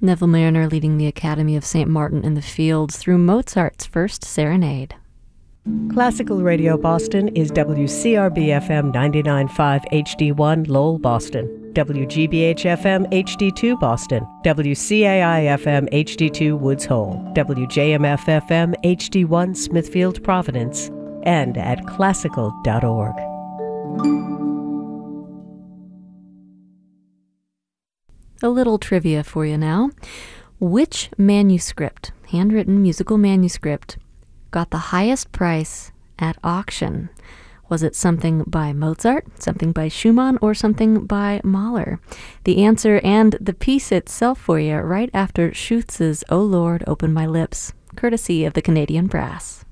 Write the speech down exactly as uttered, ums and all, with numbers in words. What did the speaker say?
Neville Mariner leading the Academy of Saint Martin in the Fields through Mozart's First Serenade. Classical Radio Boston is W C R B F M ninety-nine point five H D one Lowell, Boston, W G B H F M H D two Boston, W C A I F M H D two Woods Hole, W J M F F M H D one Smithfield, Providence, and at classical dot org. A little trivia for you now. Which manuscript, handwritten musical manuscript, got the highest price at auction? Was it something by Mozart, something by Schumann, or something by Mahler? The answer and the piece itself for you right after Schutz's "O Lord, Open My Lips," courtesy of the Canadian Brass.